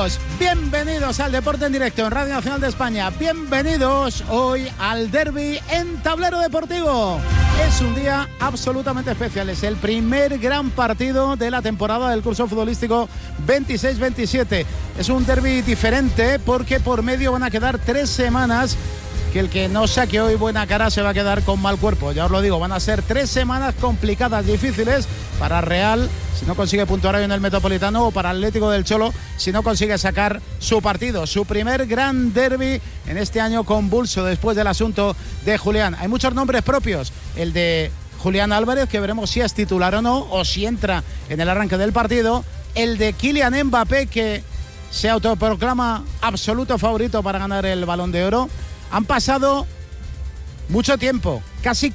Amigos, bienvenidos al Deporte en Directo en Radio Nacional de España. Bienvenidos hoy al derbi en Tablero Deportivo. Es un día absolutamente especial. Es el primer gran partido de la temporada del curso futbolístico 26-27. Es un derbi diferente porque por medio van a quedar 3 semanas que el que no saque hoy buena cara se va a quedar con mal cuerpo. Ya os lo digo, van a ser 3 semanas complicadas, difíciles para Real si no consigue puntuar hoy en el Metropolitano, o para Atlético del Cholo si no consigue sacar su partido. Su primer gran derbi en este año convulso después del asunto de Julián. Hay muchos nombres propios. El de Julián Álvarez, que veremos si es titular o no, o si entra en el arranque del partido. El de Kylian Mbappé, que se autoproclama absoluto favorito para ganar el Balón de Oro. Han pasado mucho tiempo, casi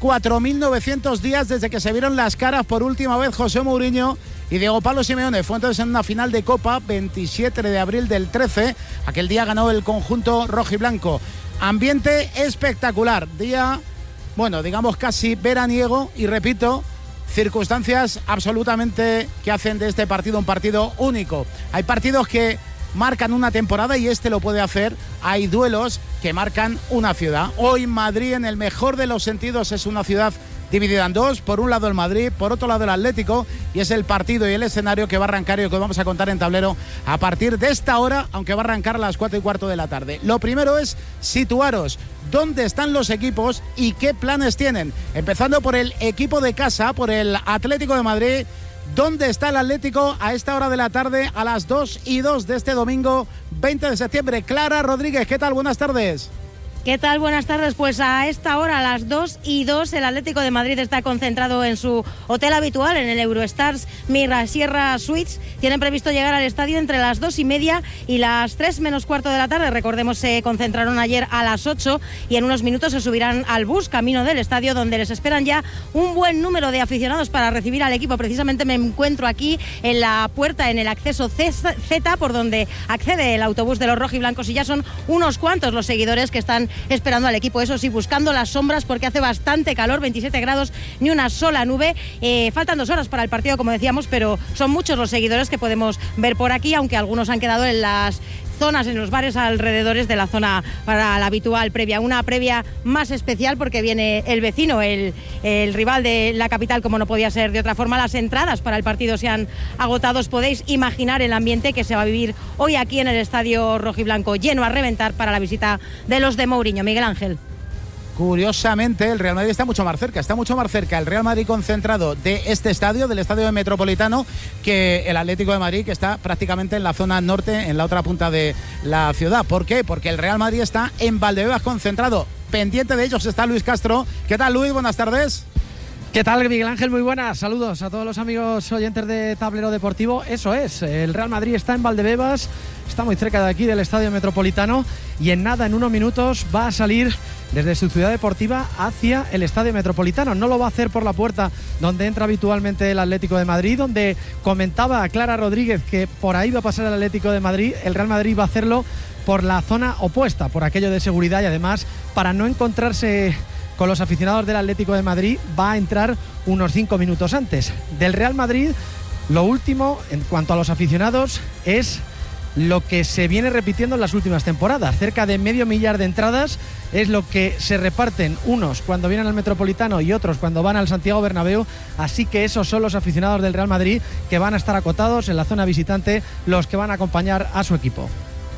4.900 días desde que se vieron las caras por última vez José Mourinho y Diego Pablo Simeone. Fue entonces en una final de Copa, 27 de abril del 13. Aquel día ganó el conjunto rojiblanco. Ambiente espectacular, día, bueno, digamos casi veraniego, y repito, circunstancias absolutamente que hacen de este partido un partido único. Hay partidos que marcan una temporada y este lo puede hacer. Hay duelos que marcan una ciudad. Hoy Madrid, en el mejor de los sentidos, es una ciudad dividida en dos. Por un lado el Madrid, por otro lado el Atlético, y es el partido y el escenario que va a arrancar y que vamos a contar en Tablero a partir de esta hora, aunque va a arrancar a las 4:15 de la tarde. Lo primero es situaros dónde están los equipos y qué planes tienen. Empezando por el equipo de casa, por el Atlético de Madrid. ¿Dónde está el Atlético a esta hora de la tarde, a las 2:02 de este domingo 20 de septiembre? Clara Rodríguez, ¿qué tal? Buenas tardes. ¿Qué tal? Buenas tardes. Pues a esta hora, a las 2:02, el Atlético de Madrid está concentrado en su hotel habitual, en el Eurostars Mirasierra Suites. Tienen previsto llegar al estadio entre las 2:30 y las 3:15 de la tarde. Recordemos, se concentraron ayer a las 8 y en unos minutos se subirán al bus camino del estadio, donde les esperan ya un buen número de aficionados para recibir al equipo. Precisamente me encuentro aquí en la puerta, en el acceso Z, por donde accede el autobús de los rojiblancos, y ya son unos cuantos los seguidores que están esperando al equipo, eso sí, buscando las sombras porque hace bastante calor, 27 grados, ni una sola nube. Faltan 2 horas para el partido, como decíamos, pero son muchos los seguidores que podemos ver por aquí, aunque algunos han quedado en las zonas, en los bares alrededores de la zona para la habitual previa. Una previa más especial porque viene el vecino, el rival de la capital, como no podía ser de otra forma. Las entradas para el partido se han agotado. Os podéis imaginar el ambiente que se va a vivir hoy aquí en el estadio rojiblanco, lleno a reventar para la visita de los de Mourinho. Miguel Ángel. Curiosamente, el Real Madrid está mucho más cerca el Real Madrid concentrado de este estadio, del estadio Metropolitano, que el Atlético de Madrid, que está prácticamente en la zona norte, en la otra punta de la ciudad. ¿Por qué? Porque el Real Madrid está en Valdebebas concentrado. Pendiente de ellos está Luis Castro. ¿Qué tal, Luis? Buenas tardes. ¿Qué tal, Miguel Ángel? Muy buenas. Saludos a todos los amigos oyentes de Tablero Deportivo. Eso es, el Real Madrid está en Valdebebas, está muy cerca de aquí del Estadio Metropolitano, y en nada, en unos minutos, va a salir desde su ciudad deportiva hacia el Estadio Metropolitano. No lo va a hacer por la puerta donde entra habitualmente el Atlético de Madrid, donde comentaba Clara Rodríguez que por ahí va a pasar el Atlético de Madrid. El Real Madrid va a hacerlo por la zona opuesta, por aquello de seguridad, y además, para no encontrarse con los aficionados del Atlético de Madrid, va a entrar unos 5 minutos antes. Del Real Madrid, lo último en cuanto a los aficionados es lo que se viene repitiendo en las últimas temporadas. Cerca de 500.000 de entradas es lo que se reparten, unos cuando vienen al Metropolitano y otros cuando van al Santiago Bernabéu. Así que esos son los aficionados del Real Madrid que van a estar acotados en la zona visitante, los que van a acompañar a su equipo.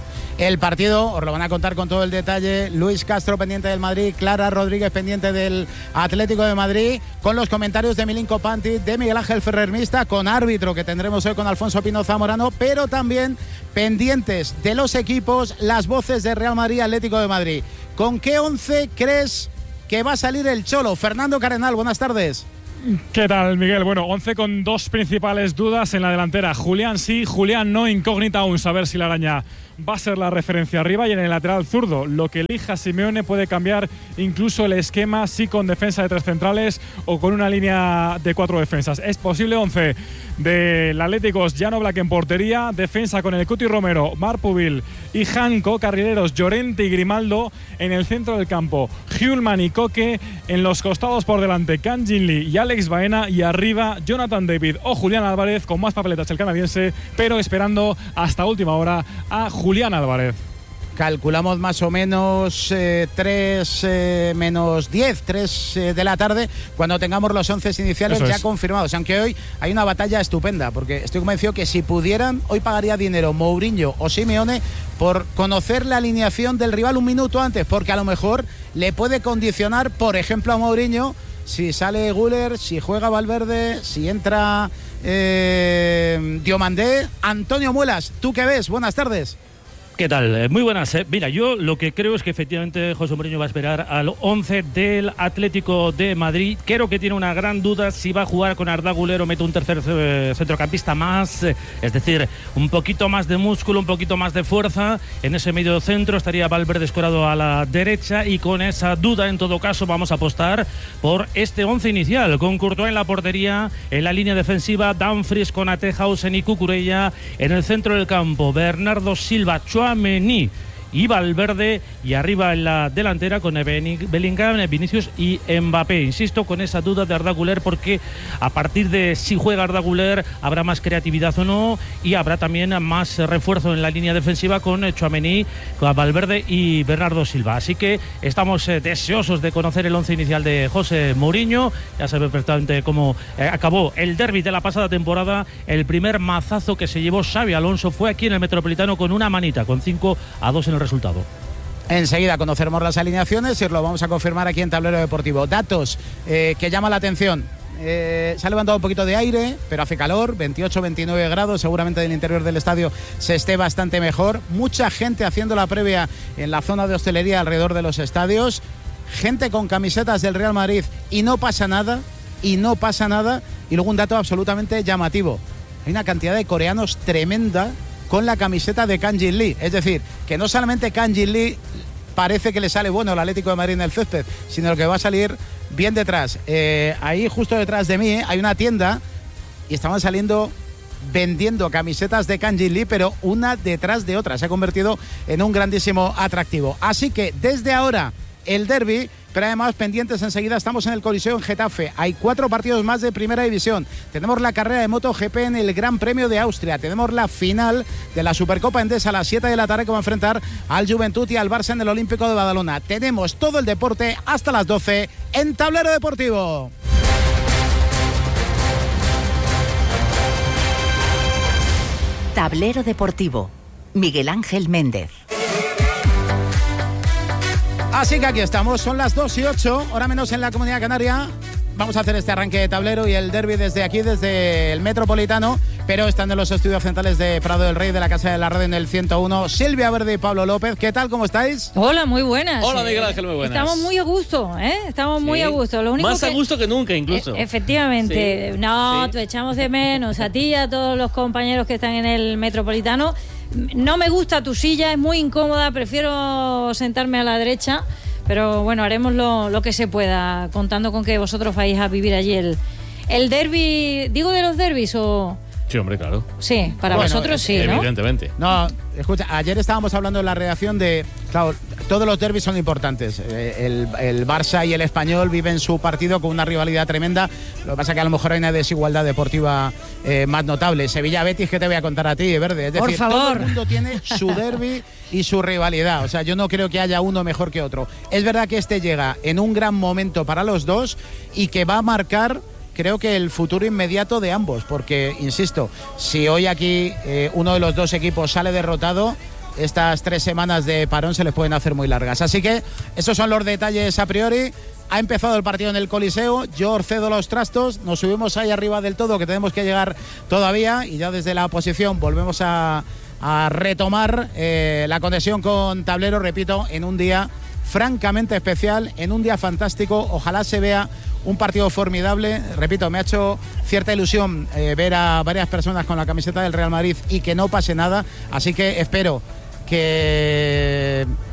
El partido os lo van a contar con todo el detalle Luis Castro, pendiente del Madrid, Clara Rodríguez, pendiente del Atlético de Madrid, con los comentarios de Milinko Pantic, de Miguel Ángel Ferrer Mista, con árbitro que tendremos hoy con Alfonso Pino Zamorano, pero también pendientes de los equipos, las voces de Real Madrid, Atlético de Madrid. ¿Con qué 11 crees que va a salir el Cholo? Fernando Cardenal, buenas tardes. ¿Qué tal, Miguel? Bueno, 11 con 2 principales dudas en la delantera. Julián sí, Julián no, incógnita aún saber si la araña va a ser la referencia arriba, y en el lateral zurdo, lo que elija Simeone puede cambiar incluso el esquema, sí, con defensa de 3 centrales o con una línea de 4 defensas. Es posible 11 del Atlético: Jan Oblak en portería, defensa con el Cuti Romero, Marpuvil y Janko, carrileros Llorente y Grimaldo en el centro del campo, Hjulman y Koke en los costados por delante, Kang Jin Lee y Alex Alex Baena y arriba Jonathan David o Julián Álvarez, con más papeletas el canadiense, pero esperando hasta última hora a Julián Álvarez. Calculamos más o menos 3 menos 10, 3 de la tarde, cuando tengamos los 11 iniciales ya confirmados. Aunque hoy hay una batalla estupenda, porque estoy convencido que si pudieran, hoy pagaría dinero Mourinho o Simeone por conocer la alineación del rival un minuto antes, porque a lo mejor le puede condicionar, por ejemplo, a Mourinho, si sale Güler, si juega Valverde, si entra Diomandé. Antonio Muelas, ¿tú qué ves? Buenas tardes. ¿Qué tal? Muy buenas. Mira, yo lo que creo es que efectivamente José Mourinho va a esperar al 11 del Atlético de Madrid. Creo que tiene una gran duda si va a jugar con Arda Güler o mete un tercer centrocampista más. Es decir, un poquito más de músculo, un poquito más de fuerza. En ese medio centro estaría Valverde escorado a la derecha, y con esa duda, en todo caso, vamos a apostar por este 11 inicial, con Courtois en la portería, en la línea defensiva, Dumfries, Konaté, Hausen y Cucurella. En el centro del campo, Bernardo Silva, Tchouaméni y Valverde, y arriba en la delantera con Bellingham, Vinicius y Mbappé. Insisto, con esa duda de Arda Güler, porque a partir de si juega Arda Güler habrá más creatividad o no, y habrá también más refuerzo en la línea defensiva con Tchouaméni, con Valverde y Bernardo Silva. Así que estamos deseosos de conocer el 11 inicial de José Mourinho. Ya sabe perfectamente cómo acabó el derbi de la pasada temporada. El primer mazazo que se llevó Xabi Alonso fue aquí en el Metropolitano con una manita, con 5-2 en el resultado. Enseguida conoceremos las alineaciones y os lo vamos a confirmar aquí en Tablero Deportivo. Datos que llaman la atención. Se ha levantado un poquito de aire, pero hace calor, 28-29 grados, seguramente en el interior del estadio se esté bastante mejor. Mucha gente haciendo la previa en la zona de hostelería alrededor de los estadios, gente con camisetas del Real Madrid, y no pasa nada. Y luego un dato absolutamente llamativo: hay una cantidad de coreanos tremenda con la camiseta de Kang Jin Lee. Es decir, que no solamente Kang Jin Lee parece que le sale bueno el Atlético de Madrid en el césped, sino que va a salir bien detrás. Ahí justo detrás de mí hay una tienda y estaban saliendo vendiendo camisetas de Kang Jin Lee, pero una detrás de otra. Se ha convertido en un grandísimo atractivo. Así que desde ahora el derbi, pero además pendientes enseguida, estamos en el Coliseo en Getafe. Hay 4 partidos más de Primera División. Tenemos la carrera de MotoGP en el Gran Premio de Austria. Tenemos la final de la Supercopa Endesa a las 7 de la tarde, que va a enfrentar al Juventud y al Barça en el Olímpico de Badalona. Tenemos todo el deporte hasta las 12 en Tablero Deportivo. Tablero Deportivo. Miguel Ángel Méndez. Así que aquí estamos, son las 2:08, hora menos en la Comunidad Canaria. Vamos a hacer este arranque de tablero y el derbi desde aquí, desde el Metropolitano, pero están en los estudios centrales de Prado del Rey, de la Casa de la Radio, en el 101. Silvia Verde y Pablo López, ¿qué tal? ¿Cómo estáis? Hola, muy buenas. Hola, Miguel Ángel, muy buenas. Estamos muy a gusto, ¿eh? Estamos muy a gusto. Lo único más a gusto que nunca, incluso. Efectivamente. Sí. Te echamos de menos a ti y a todos los compañeros que están en el Metropolitano. No me gusta tu silla, es muy incómoda, prefiero sentarme a la derecha. Pero bueno, haremos lo que se pueda, contando con que vosotros vais a vivir allí el derbi. ¿Digo de los derbis o...? Sí, hombre, claro. Sí, para vosotros sí, ¿no? Evidentemente. No, escucha, ayer estábamos hablando en la redacción de... Claro, todos los derbis son importantes. El Barça y el Español viven su partido con una rivalidad tremenda. Lo que pasa es que a lo mejor hay una desigualdad deportiva más notable. Sevilla-Betis, ¿qué te voy a contar a ti, Verde? Es decir, por favor, todo el mundo tiene su derbi y su rivalidad. O sea, yo no creo que haya uno mejor que otro. Es verdad que este llega en un gran momento para los dos y que va a marcar, creo que, el futuro inmediato de ambos, porque, insisto, si hoy aquí uno de los dos equipos sale derrotado, estas 3 semanas de parón se les pueden hacer muy largas. Así que esos son los detalles a priori. Ha empezado el partido en el Coliseo, yo os cedo los trastos, nos subimos ahí arriba del todo, que tenemos que llegar todavía, y ya desde la oposición volvemos a retomar la conexión con Tablero, repito, en un día francamente especial, en un día fantástico. Ojalá se vea un partido formidable. Repito, me ha hecho cierta ilusión ver a varias personas con la camiseta del Real Madrid y que no pase nada, así que espero que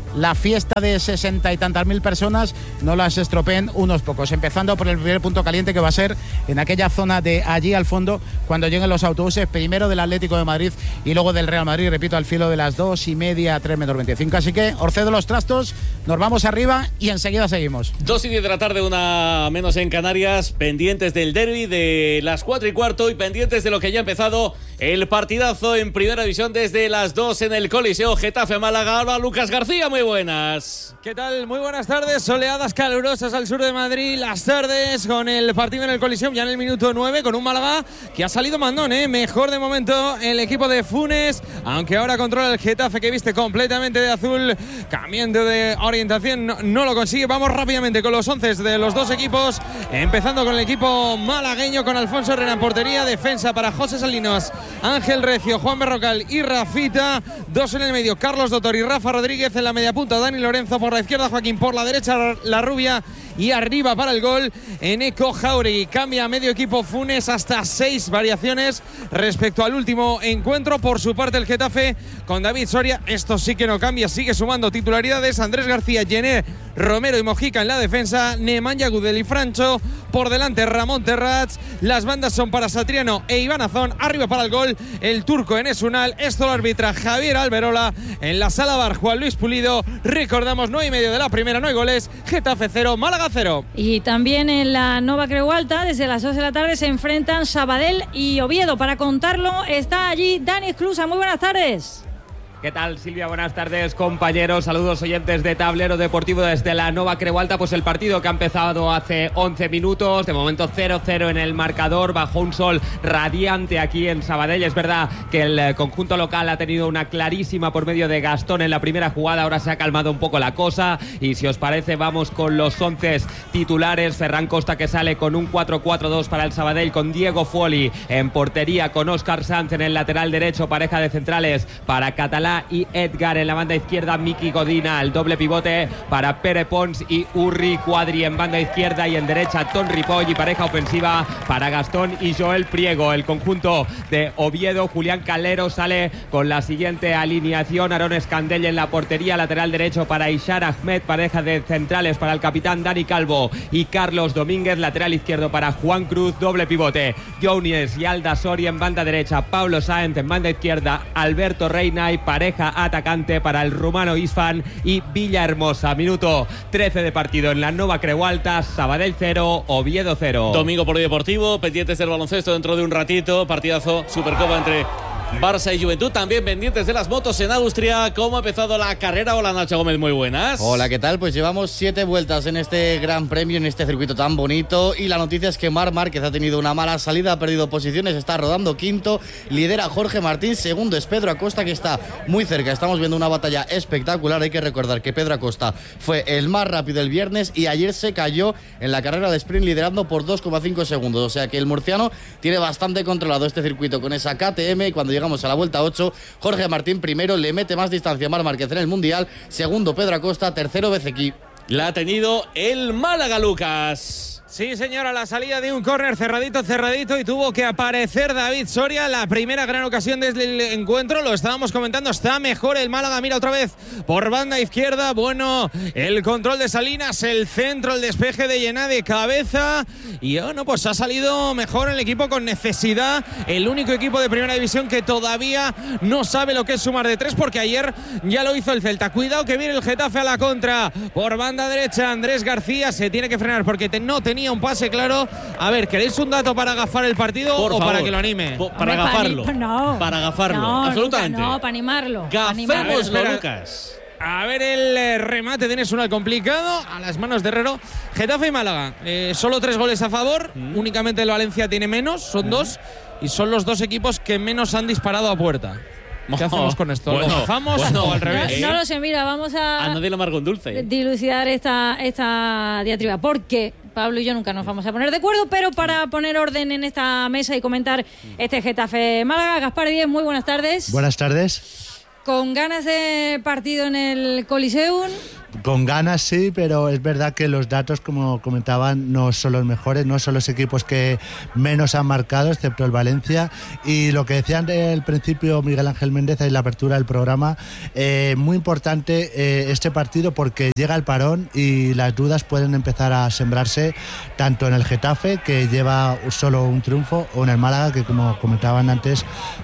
la fiesta de 60 y tantas mil personas no las estropeen unos pocos, empezando por el primer punto caliente, que va a ser en aquella zona de allí al fondo, cuando lleguen los autobuses, primero del Atlético de Madrid y luego del Real Madrid, repito, al filo de las 2:30, 3:25. Así que os cedo los trastos, nos vamos arriba y enseguida seguimos. 2:10 de la tarde, 1:00 en Canarias, pendientes del derbi de las 4:15 y pendientes de lo que ya ha empezado el partidazo en Primera División desde las 2 en el Coliseo Getafe-Málaga. Ahora Lucas García, muy buenas. ¿Qué tal? Muy buenas tardes. Soleadas calurosas al sur de Madrid. Las tardes con el partido en el Coliseo ya en el minuto 9 con un Málaga que ha salido mandón, Mejor de momento el equipo de Funes, aunque ahora controla el Getafe, que viste completamente de azul, cambiando de orientación, no lo consigue. Vamos rápidamente con los 11 de los dos equipos, empezando con el equipo malagueño con Alfonso Herrera en portería, defensa para José Salinas, Ángel Recio, Juan Berrocal y Rafita, dos en el medio, Carlos Dotor y Rafa Rodríguez, en la media punta Dani Lorenzo, por la izquierda Joaquín, por la derecha La Rubia, y arriba para el gol Eneco Jauregui. Cambia a medio equipo Funes, hasta 6 variaciones respecto al último encuentro. Por su parte el Getafe con David Soria, esto sí que no cambia, sigue sumando titularidades: Andrés García, Jenné, Romero y Mojica en la defensa, Nemanja Gudel y Francho, por delante Ramón Terrats, las bandas son para Satriano e Iván Azón, arriba para el gol el turco Enes Unal, esto lo arbitra Javier Alberola, en la sala bar Juan Luis Pulido. Recordamos, 9:30 de la primera, no hay goles, Getafe 0, Málaga 0. Y también en la Nova Creu Alta, desde las 2 de la tarde, se enfrentan Sabadell y Oviedo. Para contarlo está allí Dani Esclusa. Muy buenas tardes. ¿Qué tal, Silvia? Buenas tardes, compañeros. Saludos, oyentes de Tablero Deportivo desde la Nova Creu Alta. Pues el partido que ha empezado hace 11 minutos. De momento 0-0 en el marcador, bajo un sol radiante aquí en Sabadell. Es verdad que el conjunto local ha tenido una clarísima por medio de Gastón en la primera jugada. Ahora se ha calmado un poco la cosa. Y si os parece, vamos con los 11 titulares. Ferran Costa, que sale con un 4-4-2 para el Sabadell, con Diego Fuoli en portería, con Óscar Sanz en el lateral derecho, pareja de centrales para Catalá y Edgar. En la banda izquierda, Miki Godina, el doble pivote para Pere Pons y Urri Cuadri en banda izquierda, y en derecha Ton Ripoll, y pareja ofensiva para Gastón y Joel Priego. El conjunto de Oviedo, Julián Calero sale con la siguiente alineación: Aarón Escandell en la portería, lateral derecho para Ishar Ahmed, pareja de centrales para el capitán Dani Calvo y Carlos Domínguez, lateral izquierdo para Juan Cruz, doble pivote Jounies y Alda Soria en banda derecha, Pablo Sáenz en banda izquierda, Alberto Reina, y pareja atacante para el rumano Isfan y Villahermosa. Minuto 13 de partido en la Nova Creu Alta, Sabadell 0, Oviedo 0. Domingo polideportivo, pendientes del baloncesto dentro de un ratito, partidazo Supercopa entre Barça y Juventud. También pendientes de las motos en Austria. ¿Cómo ha empezado la carrera? Hola, Nacho Gómez, muy buenas. Hola, ¿qué tal? Pues llevamos 7 vueltas en este Gran Premio, en este circuito tan bonito, y la noticia es que Marc Márquez ha tenido una mala salida, ha perdido posiciones, está rodando quinto, lidera Jorge Martín, segundo es Pedro Acosta, que está muy cerca. Estamos viendo una batalla espectacular. Hay que recordar que Pedro Acosta fue el más rápido el viernes y ayer se cayó en la carrera de sprint liderando por 2,5 segundos, o sea que el murciano tiene bastante controlado este circuito con esa KTM. Y cuando llegamos a la vuelta 8, Jorge Martín primero, le mete más distancia a Marc Márquez en el Mundial, segundo Pedro Acosta, tercero Bezequi. La ha tenido el Málaga, Lucas. Sí, señora, la salida de un córner cerradito, y tuvo que aparecer David Soria. La primera gran ocasión desde el encuentro, lo estábamos comentando, está mejor el Málaga. Mira otra vez por banda izquierda, bueno, el control de Salinas, el centro, el despeje de Llená de cabeza, y bueno, pues ha salido mejor el equipo con necesidad. El único equipo de Primera División que todavía no sabe lo que es sumar de 3, porque ayer ya lo hizo el Celta. Cuidado que viene el Getafe a la contra. Por banda derecha, Andrés García se tiene que frenar porque no tenía un pase claro. A ver, ¿queréis un dato para agafar el partido por favor, para que lo anime? Para agafarlo. Para agafarlo, absolutamente. No, para animarlo. Gafémoslo, Lucas. A ver el remate de Enes Unal complicado a las manos de Herrero. Getafe y Málaga, solo 3 goles a favor. Únicamente el Valencia tiene menos, son 2. Y son los 2 equipos que menos han disparado a puerta. ¿Qué hacemos con esto? ¿Lo bajamos o al revés? No lo sé, mira, vamos a nadie lo amargo en dulce. Dilucidar esta diatriba, porque Pablo y yo nunca nos vamos a poner de acuerdo, pero para poner orden en esta mesa y comentar este Getafe Málaga, Gaspar Díez, muy buenas tardes. Buenas tardes. Con ganas de partido en el Coliseum, Con ganas sí, pero es verdad que los datos, como comentaban, no son los mejores, no son los equipos que menos han marcado, excepto el Valencia. Y lo que decían del principio Miguel Ángel Méndez en la apertura del programa, muy importante este partido porque llega el parón y las dudas pueden empezar a sembrarse tanto en el Getafe, que lleva solo un triunfo, o en el Málaga, que como comentaban antes,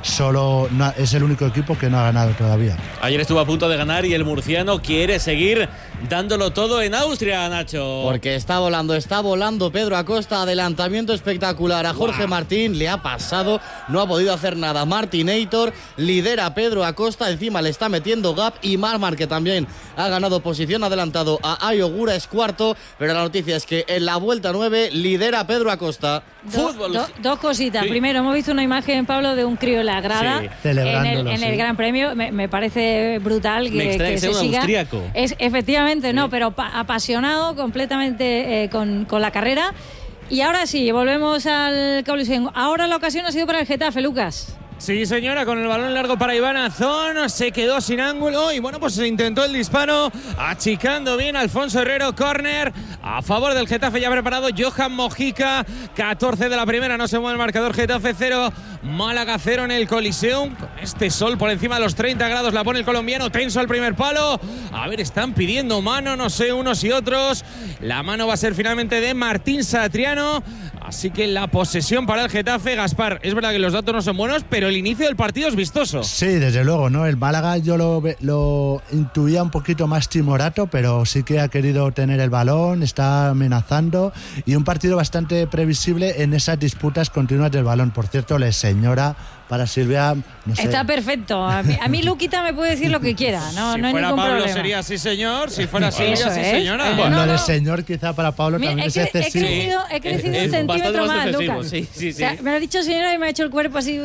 es el único equipo que no ha ganado todavía. Ayer estuvo a punto de ganar y el murciano quiere seguir dándolo todo en Austria, Nacho. Porque está volando Pedro Acosta, adelantamiento espectacular a Jorge Martín, le ha pasado, no ha podido hacer nada. Martinator lidera Pedro Acosta, encima le está metiendo gap, y Marmar, que también ha ganado posición, adelantado a Ayogura, es cuarto, pero la noticia es que en la vuelta 9 lidera Pedro Acosta. Dos cositas. Sí. Primero, hemos visto una imagen, Pablo, de un crío en la grada, en el Gran Premio. Me parece brutal que se siga. Austríaco. Efectivamente, no, pero apasionado completamente con la carrera. Y ahora sí, volvemos al Coliseum. Ahora la ocasión ha sido para el Getafe, Lucas. Sí, señora, con el balón largo para Iván Azón, se quedó sin ángulo y bueno, pues se intentó el disparo, achicando bien Alfonso Herrero, córner a favor del Getafe, ya preparado Johan Mojica, 14 de la primera, no se mueve el marcador, Getafe 0, Málaga 0 en el Coliseum, con este sol por encima de los 30 grados, la pone el colombiano, tenso al primer palo, a ver, están pidiendo mano, no sé, unos y otros, la mano va a ser finalmente de Martín Satriano, así que la posesión para el Getafe. Gaspar, es verdad que los datos no son buenos, pero el inicio del partido es vistoso. Sí, desde luego, ¿no? El Málaga yo lo intuía un poquito más timorato, pero sí que ha querido tener el balón, está amenazando, y un partido bastante previsible en esas disputas continuas del balón. Por cierto, la señora para Silvia, no sé. Está perfecto. A mí Luquita me puede decir lo que quiera, no hay ningún Problema. Problema. Sería sí señor, si fuera Silvia, sí señora. Bueno, lo de señor quizá para Pablo también es excesivo. He crecido un centímetro más, Lucas. Sí. O sea, me lo ha dicho señora y me ha hecho el cuerpo así.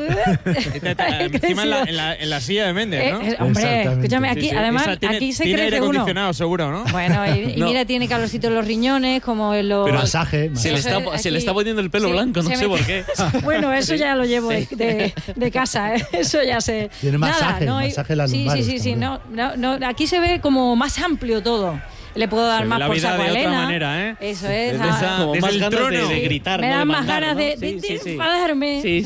Encima en la silla de Méndez, ¿no? Hombre, escúchame, aquí, además, aquí se tiene crece aire uno. acondicionado, seguro, ¿no? Bueno, y mira, tiene calorcito en los riñones, como en los... Pero masaje. Se le está poniendo el pelo blanco, no sé por qué. Bueno, eso ya lo llevo de casa, ¿eh? Eso ya sé. Tiene masaje, masaje las lumbares. Sí. No, aquí se ve como más amplio todo. Le puedo dar más por saco a Elena. De otra manera, ¿eh? Eso es. Como más ganas de gritar. Me dan más ganas de enfadarme. Sí.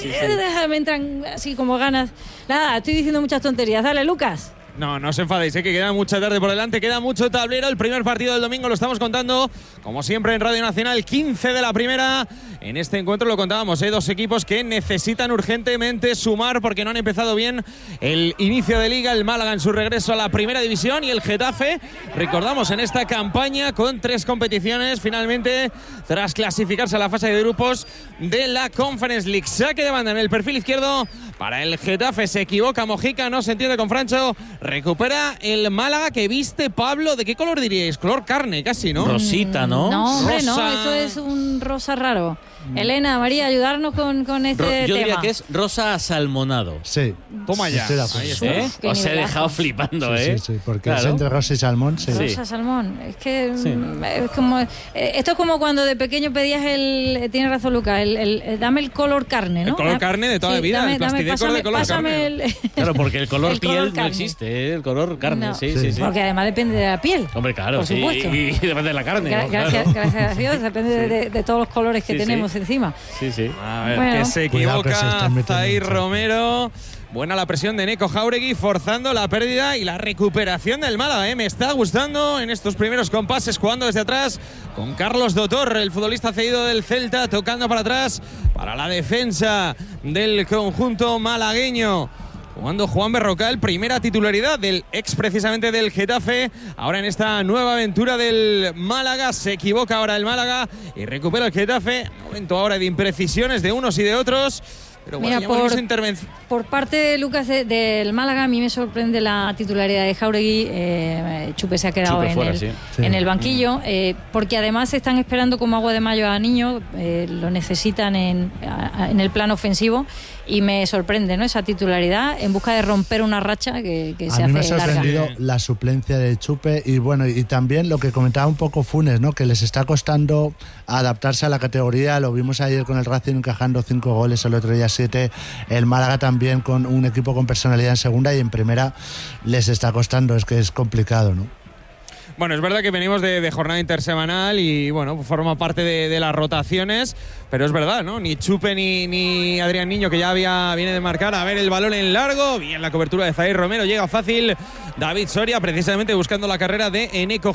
Me entran así como ganas. Nada, estoy diciendo muchas tonterías. Dale, Lucas. No os enfadéis, que queda mucha tarde por delante, queda mucho tablero. El primer partido del domingo lo estamos contando, como siempre, en Radio Nacional, 15 de la primera. En este encuentro lo contábamos, dos equipos que necesitan urgentemente sumar porque no han empezado bien el inicio de liga. El Málaga en su regreso a la primera división y el Getafe, recordamos, en esta campaña con 3 competiciones, finalmente, tras clasificarse a la fase de grupos de la Conference League. Saque de banda en el perfil izquierdo para el Getafe, se equivoca Mojica, no se entiende con Francho. Recupera el Málaga, que viste, Pablo, ¿de qué color diríais? Color carne, casi, ¿no? Rosita, ¿no? No, hombre, no, eso es un rosa raro. Elena, María, ayudarnos con este tema. Yo diría que es rosa salmonado. Sí. Toma ya. Ahí está. Os he dejado flipando, Sí, porque es entre rosa y salmón. Sí. Rosa, salmón. Es que es como... esto es como cuando de pequeño pedías tienes razón, Lucas, dame el color carne, ¿no? El color carne de toda la vida, el plastidecor de color carne. Claro, porque el color piel no existe, el color carne, no. Sí. Porque además depende de la piel. Hombre, claro, por supuesto. Y depende de la carne. Gracias a Dios, depende de todos los colores que tenemos encima. Sí. A ver, que se equivoca Zair Romero. Buena la presión de Neko Jauregui, forzando la pérdida y la recuperación del Málaga. Me está gustando en estos primeros compases, jugando desde atrás con Carlos Dotor, el futbolista cedido del Celta, tocando para atrás para la defensa del conjunto malagueño. Jugando Juan Berrocal, primera titularidad del ex precisamente del Getafe. Ahora en esta nueva aventura del Málaga, se equivoca ahora el Málaga y recupera el Getafe. Momento ahora de imprecisiones de unos y de otros. Pero bueno, mira, por parte de Lucas del Málaga, a mí me sorprende la titularidad de Jauregui. Chupe se ha quedado en el banquillo, porque además están esperando como agua de mayo a Niño, lo necesitan en el plano ofensivo, y me sorprende, ¿no?, esa titularidad en busca de romper una racha que se hace larga. A mí me ha sorprendido la suplencia de Chupe y bueno, y también lo que comentaba un poco Funes, ¿no?, que les está costando adaptarse a la categoría. Lo vimos ayer con el Racing encajando 5 goles, el otro día 7. El Málaga también con un equipo con personalidad en segunda, y en primera les está costando, es que es complicado, ¿no? Bueno, es verdad que venimos de jornada intersemanal y bueno, forma parte de las rotaciones, pero es verdad, ¿no? Ni Chupe ni Adrián Niño, que ya viene de marcar. A ver el balón en largo, bien la cobertura de Zair Romero, llega fácil David Soria, precisamente buscando la carrera de Eneco